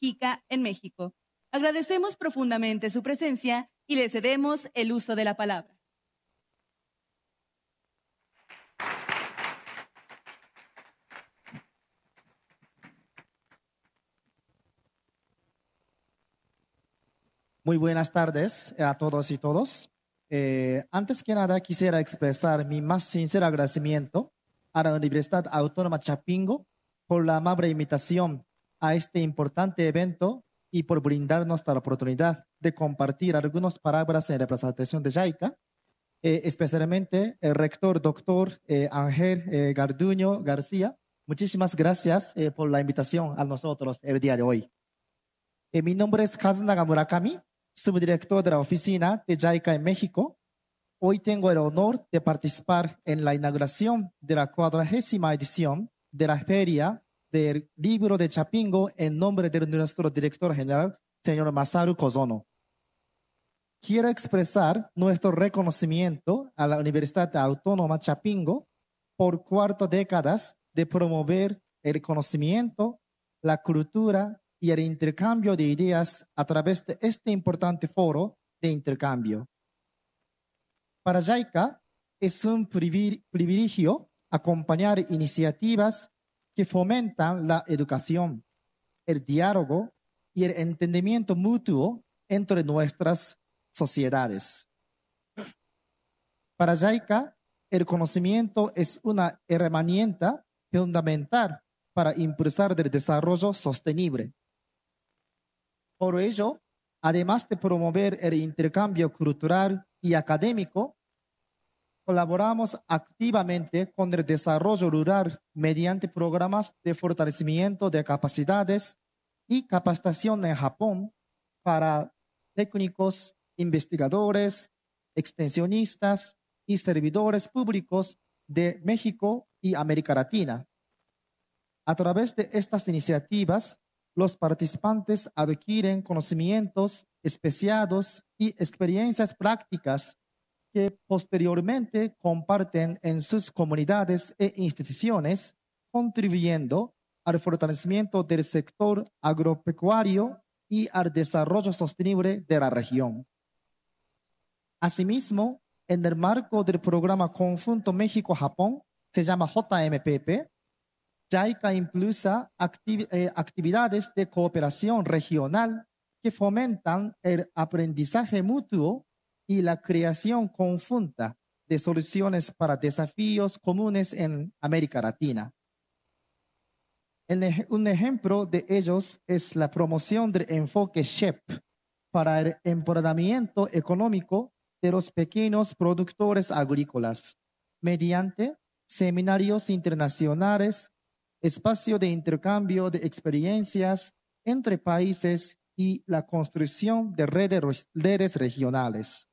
JICA en México. Agradecemos profundamente su presencia y le cedemos el uso de la palabra. Muy buenas tardes a todos y todos. Antes que nada, quisiera expresar mi más sincero agradecimiento a la Universidad Autónoma Chapingo por la amable invitación a este importante evento y por brindarnos la oportunidad de compartir algunas palabras en representación de JICA, especialmente el rector doctor Ángel Garduño García. Muchísimas gracias por la invitación a nosotros el día de hoy. Mi nombre es Kazunaga Murakami, subdirector de la oficina de JICA en México. Hoy tengo el honor de participar en la inauguración de la 40ª edición de la Feria del Libro de Chapingo en nombre de nuestro director general, señor Masaru Kozono. Quiero expresar nuestro reconocimiento a la Universidad Autónoma Chapingo por 4 décadas de promover el conocimiento, la cultura y el intercambio de ideas a través de este importante foro de intercambio. Para JICA es un privilegio acompañar iniciativas que fomentan la educación, el diálogo y el entendimiento mutuo entre nuestras sociedades. Para JICA, el conocimiento es una herramienta fundamental para impulsar el desarrollo sostenible. Por ello, además de promover el intercambio cultural y académico, colaboramos activamente con el desarrollo rural mediante programas de fortalecimiento de capacidades y capacitación en Japón para técnicos, investigadores, extensionistas y servidores públicos de México y América Latina. A través de estas iniciativas, los participantes adquieren conocimientos especiados y experiencias prácticas que posteriormente comparten en sus comunidades e instituciones, contribuyendo al fortalecimiento del sector agropecuario y al desarrollo sostenible de la región. Asimismo, en el marco del programa Conjunto México-Japón, se llama JMPP, JICA impulsa actividades de cooperación regional que fomentan el aprendizaje mutuo y la creación conjunta de soluciones para desafíos comunes en América Latina. Un ejemplo de ellos es la promoción del enfoque SHEP para el empoderamiento económico de los pequeños productores agrícolas mediante seminarios internacionales, espacio de intercambio de experiencias entre países y la construcción de redes regionales.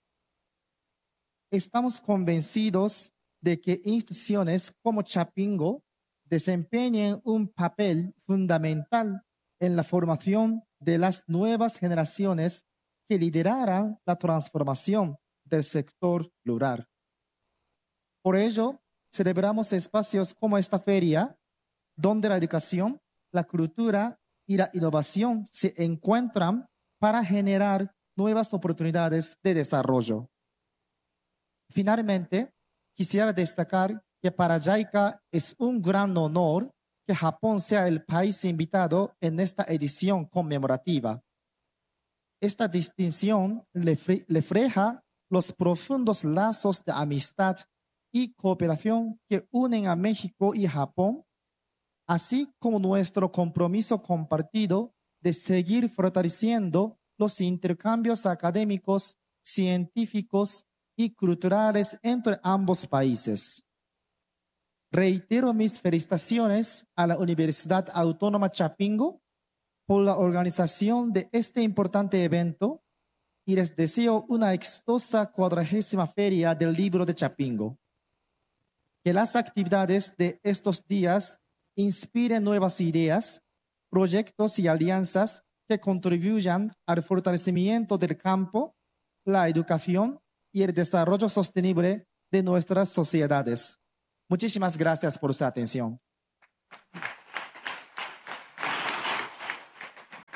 Estamos convencidos de que instituciones como Chapingo desempeñen un papel fundamental en la formación de las nuevas generaciones que liderarán la transformación del sector rural. Por ello, celebramos espacios como esta feria, donde la educación, la cultura y la innovación se encuentran para generar nuevas oportunidades de desarrollo. Finalmente, quisiera destacar que para JICA es un gran honor que Japón sea el país invitado en esta edición conmemorativa. Esta distinción refleja los profundos lazos de amistad y cooperación que unen a México y Japón, así como nuestro compromiso compartido de seguir fortaleciendo los intercambios académicos, científicos y culturales entre ambos países. Reitero mis felicitaciones a la Universidad Autónoma Chapingo por la organización de este importante evento y les deseo una exitosa 40ª Feria del Libro de Chapingo. Que las actividades de estos días inspiren nuevas ideas, proyectos y alianzas que contribuyan al fortalecimiento del campo, la educación y el desarrollo sostenible de nuestras sociedades. Muchísimas gracias por su atención.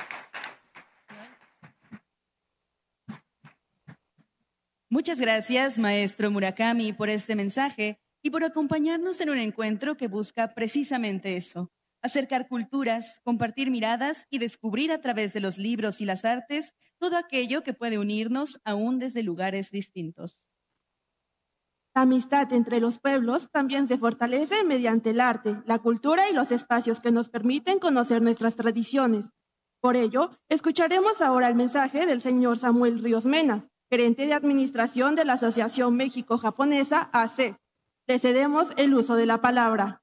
Muchas gracias, maestro Murakami, por este mensaje y por acompañarnos en un encuentro que busca precisamente eso: acercar culturas, compartir miradas y descubrir a través de los libros y las artes todo aquello que puede unirnos aún desde lugares distintos. La amistad entre los pueblos también se fortalece mediante el arte, la cultura y los espacios que nos permiten conocer nuestras tradiciones. Por ello, escucharemos ahora el mensaje del señor Samuel Ríos Mena, gerente de administración de la Asociación México-Japonesa, AC. Le cedemos el uso de la palabra.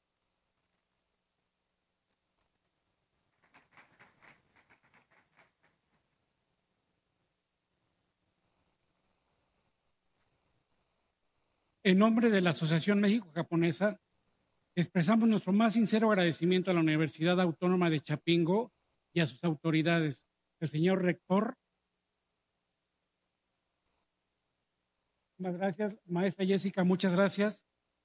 En nombre de la Asociación México-Japonesa, expresamos nuestro más sincero agradecimiento a la Universidad Autónoma de Chapingo y a sus autoridades, el señor rector. Muchas gracias, maestra Jessica, muchas gracias.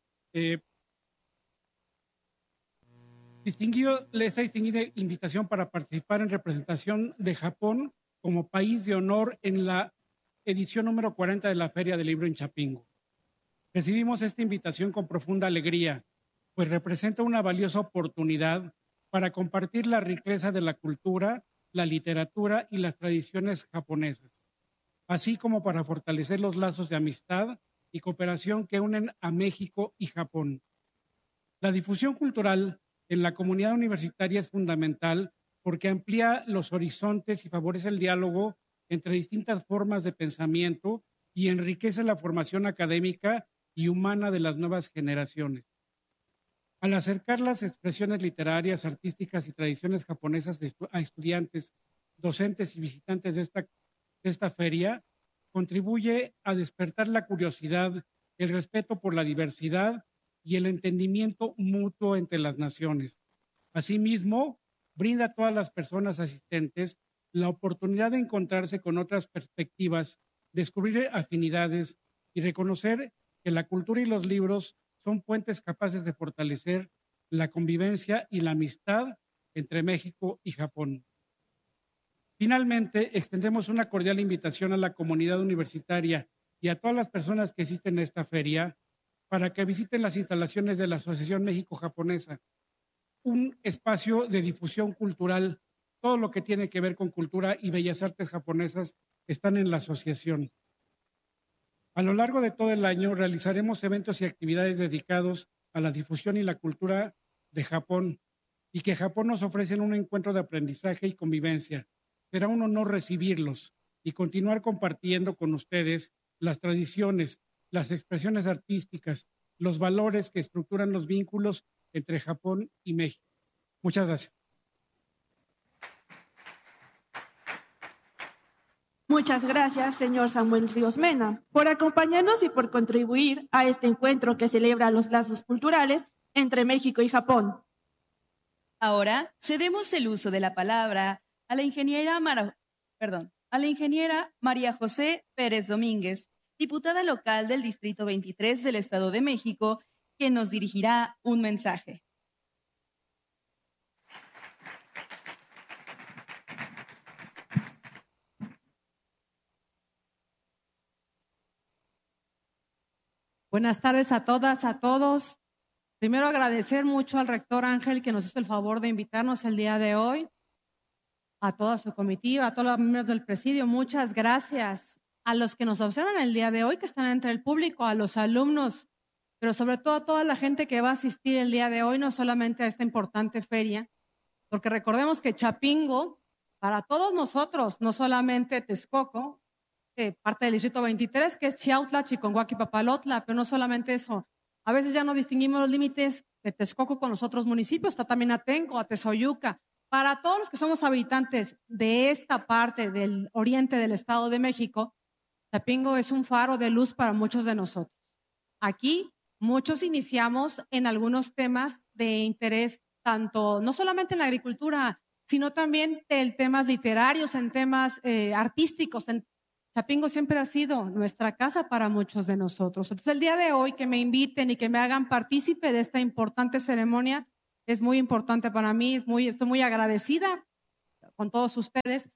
Esta distinguida invitación para participar en representación de Japón como país de honor en la edición número 40 de la Feria del Libro en Chapingo. Recibimos esta invitación con profunda alegría, pues representa una valiosa oportunidad para compartir la riqueza de la cultura, la literatura y las tradiciones japonesas, así como para fortalecer los lazos de amistad y cooperación que unen a México y Japón. La difusión cultural en la comunidad universitaria es fundamental porque amplía los horizontes y favorece el diálogo entre distintas formas de pensamiento y enriquece la formación académica y humana de las nuevas generaciones. Al acercar las expresiones literarias, artísticas y tradiciones japonesas a estudiantes, docentes y visitantes de esta feria, contribuye a despertar la curiosidad, el respeto por la diversidad y el entendimiento mutuo entre las naciones. Asimismo, brinda a todas las personas asistentes la oportunidad de encontrarse con otras perspectivas, descubrir afinidades y reconocer que la cultura y los libros son puentes capaces de fortalecer la convivencia y la amistad entre México y Japón. Finalmente, extendemos una cordial invitación a la comunidad universitaria y a todas las personas que asisten a esta feria para que visiten las instalaciones de la Asociación México-Japonesa, un espacio de difusión cultural. Todo lo que tiene que ver con cultura y bellas artes japonesas están en la asociación. A lo largo de todo el año realizaremos eventos y actividades dedicados a la difusión y la cultura de Japón y que Japón nos ofrece en un encuentro de aprendizaje y convivencia. Será un honor recibirlos y continuar compartiendo con ustedes las tradiciones, las expresiones artísticas, los valores que estructuran los vínculos entre Japón y México. Muchas gracias. Muchas gracias, señor Samuel Ríos Mena, por acompañarnos y por contribuir a este encuentro que celebra los lazos culturales entre México y Japón. Ahora cedemos el uso de la palabra a la ingeniera María José Pérez Domínguez, diputada local del Distrito 23 del Estado de México, quien nos dirigirá un mensaje. Buenas tardes a todas, a todos. Primero agradecer mucho al rector Ángel que nos hizo el favor de invitarnos el día de hoy, a toda su comitiva, a todos los miembros del presidio. Muchas gracias a los que nos observan el día de hoy, que están entre el público, a los alumnos, pero sobre todo a toda la gente que va a asistir el día de hoy, no solamente a esta importante feria, porque recordemos que Chapingo, para todos nosotros, no solamente Texcoco, parte del Distrito 23, que es Chiautla, Chiconguac y Papalotla, pero no solamente eso. A veces ya no distinguimos los límites de Texcoco con los otros municipios, está también Atenco, Atezoyuca. Para todos los que somos habitantes de esta parte del oriente del Estado de México, Chapingo es un faro de luz para muchos de nosotros. Aquí muchos iniciamos en algunos temas de interés, tanto no solamente en la agricultura, sino también en temas literarios, en temas artísticos. Chapingo siempre ha sido nuestra casa para muchos de nosotros. Entonces, el día de hoy que me inviten y que me hagan partícipe de esta importante ceremonia es muy importante para mí. Estoy muy agradecida con todos ustedes,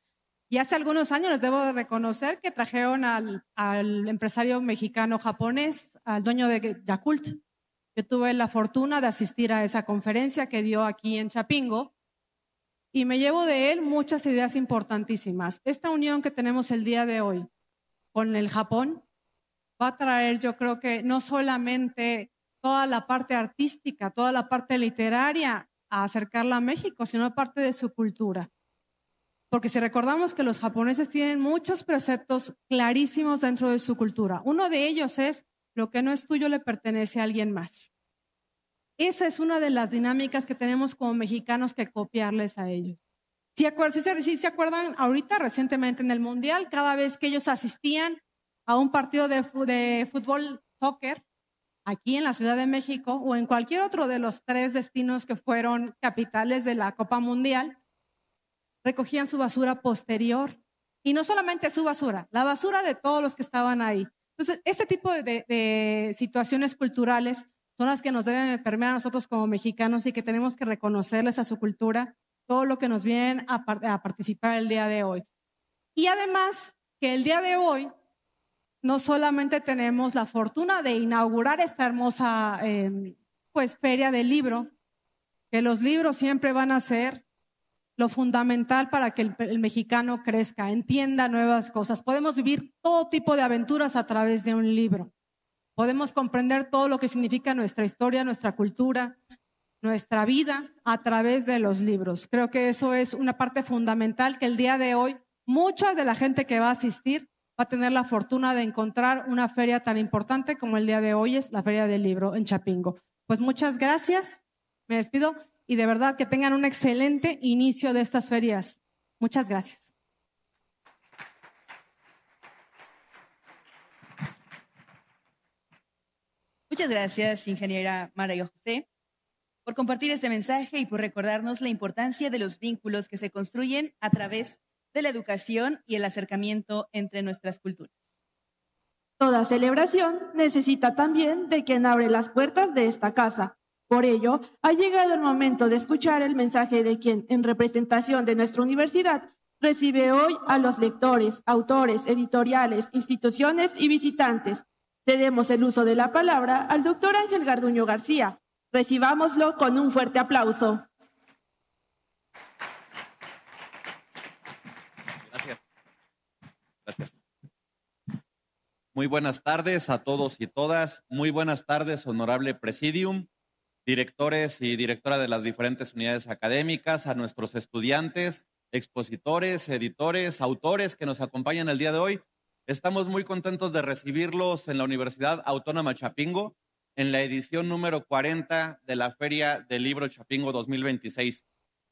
Y hace algunos años les debo de reconocer que trajeron al empresario mexicano japonés, al dueño de Yakult. Yo tuve la fortuna de asistir a esa conferencia que dio aquí en Chapingo y me llevo de él muchas ideas importantísimas. Esta unión que tenemos el día de hoy con el Japón va a traer, yo creo que no solamente toda la parte artística, toda la parte literaria a acercarla a México, sino parte de su cultura. Porque si recordamos que los japoneses tienen muchos preceptos clarísimos dentro de su cultura. Uno de ellos es: lo que no es tuyo le pertenece a alguien más. Esa es una de las dinámicas que tenemos como mexicanos que copiarles a ellos. ¿Sí se acuerdan ahorita recientemente en el Mundial, cada vez que ellos asistían a un partido de fútbol, soccer, aquí en la Ciudad de México o en cualquier otro de los 3 destinos que fueron capitales de la Copa Mundial, recogían su basura posterior? Y no solamente su basura, la basura de todos los que estaban ahí. Entonces, este tipo de situaciones culturales son las que nos deben permear a nosotros como mexicanos y que tenemos que reconocerles a su cultura todo lo que nos vienen a participar el día de hoy. Y además, que el día de hoy no solamente tenemos la fortuna de inaugurar esta hermosa feria del libro, que los libros siempre van a ser lo fundamental para que el mexicano crezca, entienda nuevas cosas. Podemos vivir todo tipo de aventuras a través de un libro. Podemos comprender todo lo que significa nuestra historia, nuestra cultura, nuestra vida a través de los libros. Creo que eso es una parte fundamental que el día de hoy mucha de la gente que va a asistir va a tener la fortuna de encontrar una feria tan importante como el día de hoy es la Feria del Libro en Chapingo. Pues muchas gracias, me despido y de verdad que tengan un excelente inicio de estas ferias. Muchas gracias. Muchas gracias, ingeniera María José, por compartir este mensaje y por recordarnos la importancia de los vínculos que se construyen a través de la educación y el acercamiento entre nuestras culturas. Toda celebración necesita también de quien abre las puertas de esta casa. Por ello, ha llegado el momento de escuchar el mensaje de quien, en representación de nuestra universidad, recibe hoy a los lectores, autores, editoriales, instituciones y visitantes. Cedemos el uso de la palabra al doctor Ángel Garduño García. Recibámoslo con un fuerte aplauso. Gracias. Muy buenas tardes a todos y todas. Muy buenas tardes, honorable presidium, directores y directora de las diferentes unidades académicas, a nuestros estudiantes, expositores, editores, autores que nos acompañan el día de hoy. Estamos muy contentos de recibirlos en la Universidad Autónoma Chapingo en la edición número 40 de la Feria del Libro Chapingo 2026.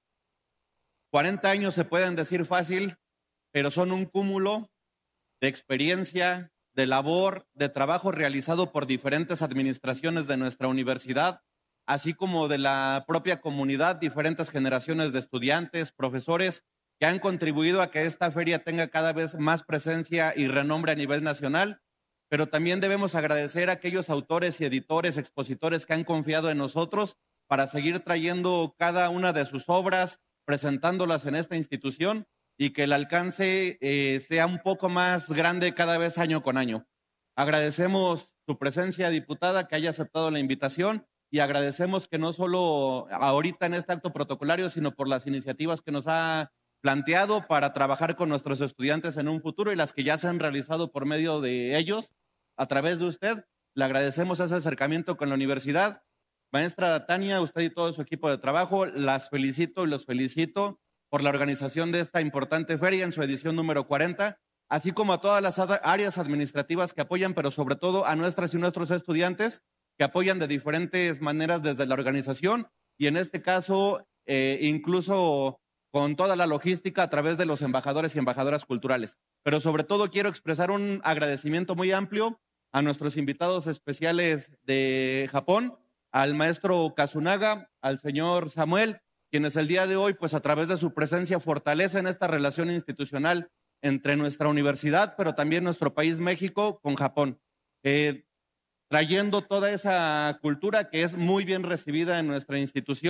40 años se pueden decir fácil, pero son un cúmulo de experiencia, de labor, de trabajo realizado por diferentes administraciones de nuestra universidad, así como de la propia comunidad, diferentes generaciones de estudiantes, profesores, que han contribuido a que esta feria tenga cada vez más presencia y renombre a nivel nacional, pero también debemos agradecer a aquellos autores y editores, expositores que han confiado en nosotros para seguir trayendo cada una de sus obras, presentándolas en esta institución y que el alcance sea un poco más grande cada vez año con año. Agradecemos su presencia, diputada, que haya aceptado la invitación y agradecemos que no solo ahorita en este acto protocolario, sino por las iniciativas que nos ha planteado para trabajar con nuestros estudiantes en un futuro y las que ya se han realizado por medio de ellos a través de usted. Le agradecemos ese acercamiento con la universidad. Maestra Tania, usted y todo su equipo de trabajo, las felicito y los felicito por la organización de esta importante feria en su edición número 40, así como a todas las áreas administrativas que apoyan, pero sobre todo a nuestras y nuestros estudiantes que apoyan de diferentes maneras desde la organización y en este caso incluso con toda la logística a través de los embajadores y embajadoras culturales. Pero sobre todo quiero expresar un agradecimiento muy amplio a nuestros invitados especiales de Japón, al maestro Kazunaga, al señor Samuel, quienes el día de hoy, pues a través de su presencia fortalecen esta relación institucional entre nuestra universidad, pero también nuestro país México con Japón, trayendo toda esa cultura que es muy bien recibida en nuestra institución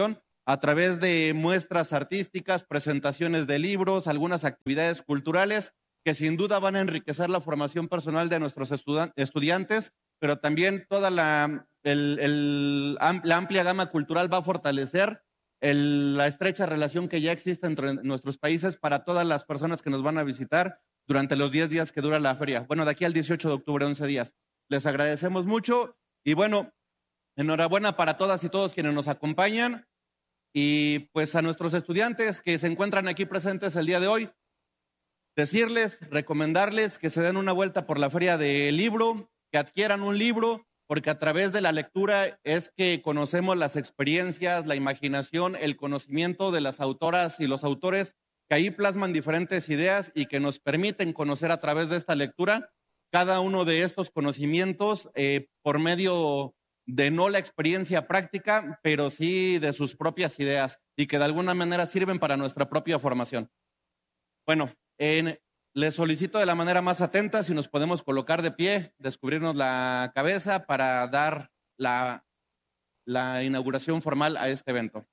a través de muestras artísticas, presentaciones de libros, algunas actividades culturales que sin duda van a enriquecer la formación personal de nuestros estudiantes, pero también toda la amplia gama cultural va a fortalecer la estrecha relación que ya existe entre nuestros países para todas las personas que nos van a visitar durante los 10 días que dura la feria. Bueno, de aquí al 18 de octubre, 11 días. Les agradecemos mucho y bueno, enhorabuena para todas y todos quienes nos acompañan y pues a nuestros estudiantes que se encuentran aquí presentes el día de hoy, decirles, recomendarles que se den una vuelta por la feria del libro, que adquieran un libro, porque a través de la lectura es que conocemos las experiencias, la imaginación, el conocimiento de las autoras y los autores que ahí plasman diferentes ideas y que nos permiten conocer a través de esta lectura cada uno de estos conocimientos por medio de no la experiencia práctica, pero sí de sus propias ideas y que de alguna manera sirven para nuestra propia formación. Bueno, les solicito de la manera más atenta si nos podemos colocar de pie, descubrirnos la cabeza para dar la inauguración formal a este evento.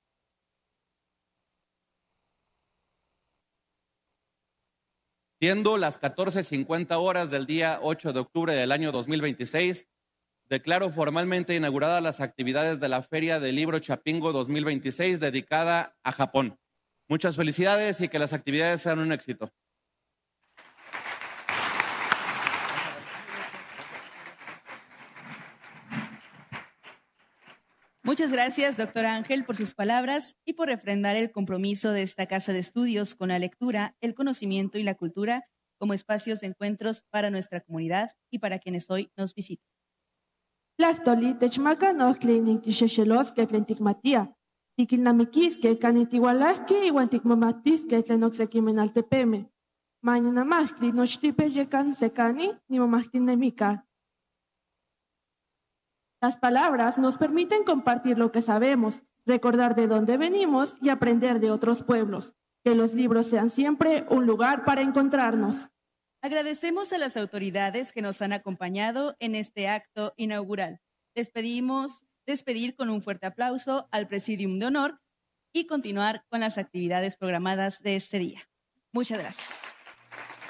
Siendo las 14:50 horas del día 8 de octubre del año 2026, declaro formalmente inauguradas las actividades de la Feria del Libro Chapingo 2026 dedicada a Japón. Muchas felicidades y que las actividades sean un éxito. Muchas gracias, doctor Ángel, por sus palabras y por refrendar el compromiso de esta casa de estudios con la lectura, el conocimiento y la cultura como espacios de encuentros para nuestra comunidad y para quienes hoy nos visitan. Tlahtoli techmaka nohtli niktixexeloskej tlen tikmatia, tikilnamikiskej kanin tiualajkej iuan tikmomatiskej tlen oksekimej altepemej. Mañanamajtli nochtipej yekan sekani nimomajtinemikaj. Las palabras nos permiten compartir lo que sabemos, recordar de dónde venimos y aprender de otros pueblos. Que los libros sean siempre un lugar para encontrarnos. Agradecemos a las autoridades que nos han acompañado en este acto inaugural. Les pedimos despedir con un fuerte aplauso al Presidium de Honor y continuar con las actividades programadas de este día. Muchas gracias.